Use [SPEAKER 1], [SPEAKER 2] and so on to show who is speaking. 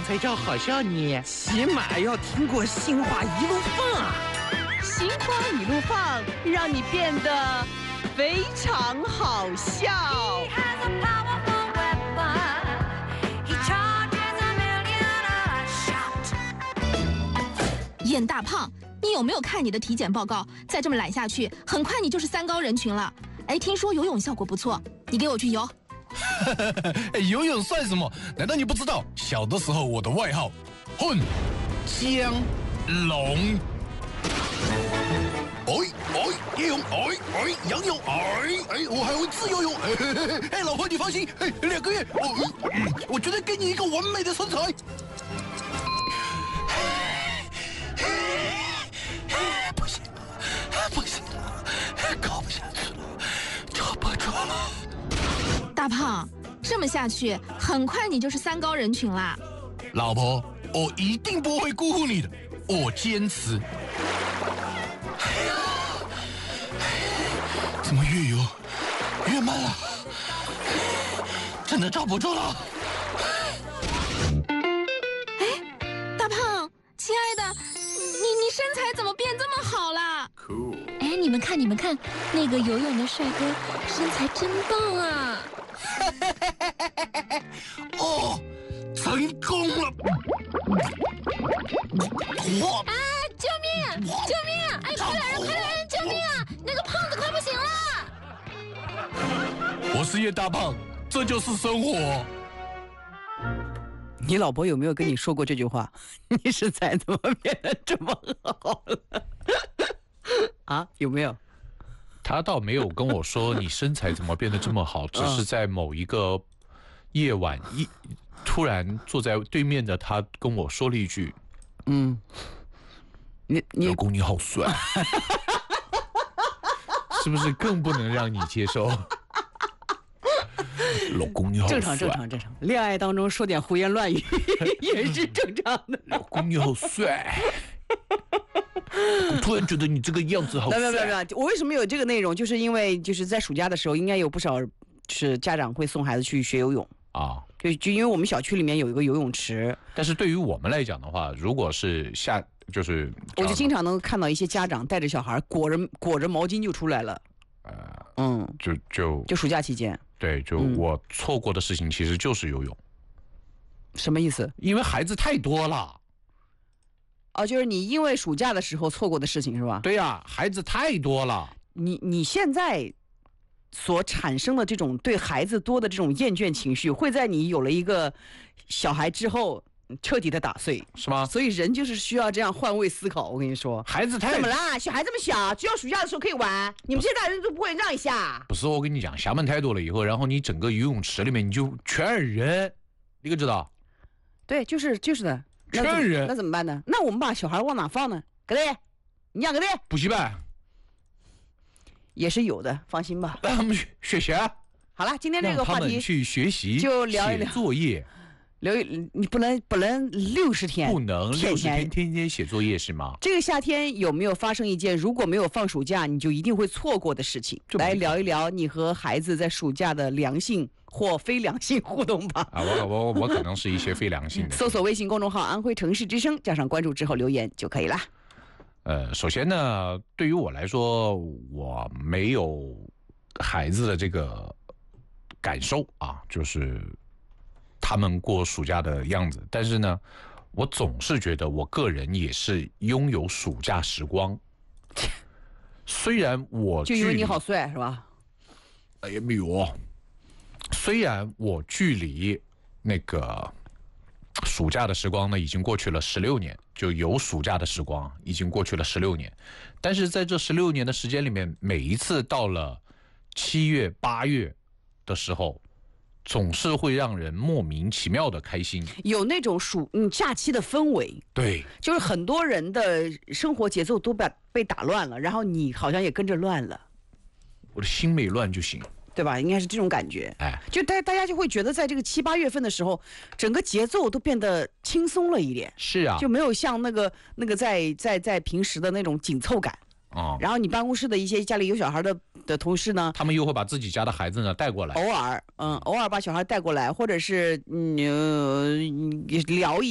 [SPEAKER 1] 样才叫好笑呢？
[SPEAKER 2] 起码要听过心花一路放啊！
[SPEAKER 3] 心花一路放，让你变得非常好笑。
[SPEAKER 4] 燕大胖，你有没有看你的体检报告？再这么懒下去，很快你就是3高人群了。哎，听说游泳效果不错，你给我去游。
[SPEAKER 5] 游泳算什么？难道你不知道？小的时候我的外号，混江龙。游泳，仰泳，我还会自由泳。老婆你放心，2个月，我绝对给你一个完美的身材。不行了，搞不下去了，抓不住了。
[SPEAKER 4] 大胖，这么下去，很快你就是3高人群啦。
[SPEAKER 5] 老婆，我一定不会辜负你的，我坚持。怎么越游越慢了？真的抓不住了。
[SPEAKER 4] 大胖，亲爱的，你身材怎么变这么好啦？
[SPEAKER 6] 哎，你们看，那个游泳的帅哥身材真棒啊！
[SPEAKER 5] 哦，成功了！
[SPEAKER 6] 啊！救命！救命！哎，快来人！救命啊！那个胖子快不行了！
[SPEAKER 5] 我是叶大胖，这就是生活。
[SPEAKER 2] 你老婆有没有跟你说过这句话？你身材怎么变得这么好了？啊，有没有？
[SPEAKER 7] 他倒没有跟我说你身材怎么变得这么好，只是在某一个夜晚，突然坐在对面的他跟我说了一句：“
[SPEAKER 2] 你
[SPEAKER 7] 老公你好帅。”是不是更不能让你接受？老公你好帅。
[SPEAKER 2] 正常。恋爱当中说点胡言乱语也是正常的。
[SPEAKER 7] 老公你好帅。我突然觉得你这个样子好帅。
[SPEAKER 2] 没有，我为什么有这个内容？就是因为就是在暑假的时候，应该有不少就是家长会送孩子去学游泳
[SPEAKER 7] 啊。
[SPEAKER 2] 就因为我们小区里面有一个游泳池。
[SPEAKER 7] 但是对于我们来讲的话，如果是就是
[SPEAKER 2] 我就经常能看到一些家长带着小孩裹着毛巾就出来了。就暑假期间。
[SPEAKER 7] 对，我错过的事情其实就是游泳。
[SPEAKER 2] 什么意思？
[SPEAKER 7] 因为孩子太多了。
[SPEAKER 2] 哦，就是你因为暑假的时候错过的事情是吧？
[SPEAKER 7] 对呀，孩子太多了。
[SPEAKER 2] 你现在所产生的这种对孩子多的这种厌倦情绪，会在你有了一个小孩之后彻底的打碎，
[SPEAKER 7] 是吗？
[SPEAKER 2] 所以人就是需要这样换位思考。我跟你说，
[SPEAKER 7] 孩子太
[SPEAKER 2] 怎么啦？小孩这么小，只要暑假的时候可以玩，你们这些大人都不会让一下？
[SPEAKER 7] 不是，我跟你讲，厦门太多了以后，然后你整个游泳池里面你就全是人，你可知道？
[SPEAKER 2] 对，就是的。
[SPEAKER 7] 全是人，
[SPEAKER 2] 那怎么办呢？那我们把小孩往哪放呢？搁这，你养搁这。
[SPEAKER 7] 补习班
[SPEAKER 2] 也是有的，放心吧。
[SPEAKER 7] 让他们去学习。
[SPEAKER 2] 好了，今天这个话题
[SPEAKER 7] 让他们去学习，
[SPEAKER 2] 就聊一聊
[SPEAKER 7] 写作业。
[SPEAKER 2] 你不能60天，
[SPEAKER 7] 不能60天天天写作业是吗？
[SPEAKER 2] 这个夏天有没有发生一件如果没有放暑假你就一定会错过的事情？来聊一聊你和孩子在暑假的良性或非良性互动吧。
[SPEAKER 7] 啊，我可能是一些非良性的。
[SPEAKER 2] 搜索微信公众号安徽城市之声，加上关注之后留言就可以了。
[SPEAKER 7] 首先呢，对于我来说，我没有孩子的这个感受啊，就是他们过暑假的样子。但是呢，我总是觉得我个人也是拥有暑假时光。虽然我
[SPEAKER 2] 就因为你好帅是吧？
[SPEAKER 7] 哎呀没有。虽然我距离那个暑假的时光呢已经过去了16年，就有暑假的时光已经过去了16年，但是在这16年的时间里面，每一次到了7月8月的时候，总是会让人莫名其妙的开心，
[SPEAKER 2] 有那种假期的氛围。
[SPEAKER 7] 对，
[SPEAKER 2] 就是很多人的生活节奏都被打乱了，然后你好像也跟着乱了。
[SPEAKER 7] 我的心没乱就行，
[SPEAKER 2] 对吧？应该是这种感觉。
[SPEAKER 7] 哎，
[SPEAKER 2] 就大家就会觉得在这个7、8月份的时候，整个节奏都变得轻松了一点。
[SPEAKER 7] 是啊，
[SPEAKER 2] 就没有像那个在平时的那种紧凑感。然后你办公室的一些家里有小孩的同事呢，
[SPEAKER 7] 他们又会把自己家的孩子呢带过来，
[SPEAKER 2] 偶尔把小孩带过来，或者是聊一